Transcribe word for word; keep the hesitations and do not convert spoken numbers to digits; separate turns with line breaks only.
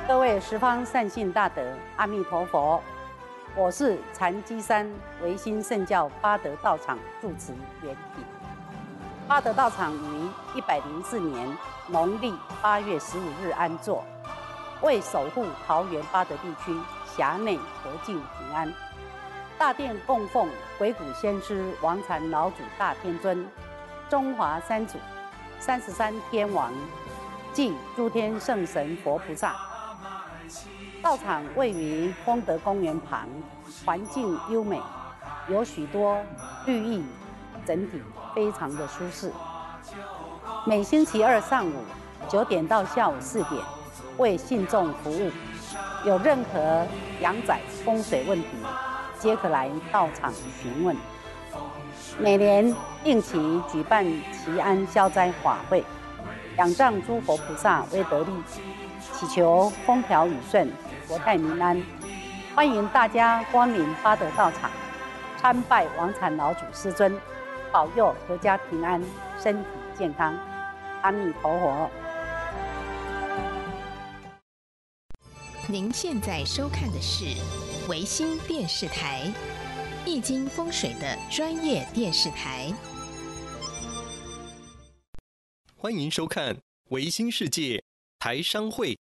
各位十方善信大德，阿弥陀佛！我是禅机山维新圣教八德道场住持圆品。八德道场于一百零四年农历八月十五日安座，为守护桃园八德地区辖内和敬平安。大殿供奉鬼谷先师王禅老祖大天尊、中华三祖、三十三天王暨诸天圣神佛菩萨。道场位于丰德公园旁，环境优美，有许多绿意，整体非常的舒适。每星期二上午九点到下午四点为信众服务，有任何阳宅风水问题，皆可来道场询问。每年定期举办祈安消灾法会，仰仗诸佛菩萨威德力，祈求风调雨顺、国泰民安。欢迎大家光临八德道场，参拜王禅老祖师尊，保佑阖家平安、身体健康。阿弥陀佛。
您现在收看的是维新电视台，易经风水的专业电视台。
欢迎收看维新世界台商会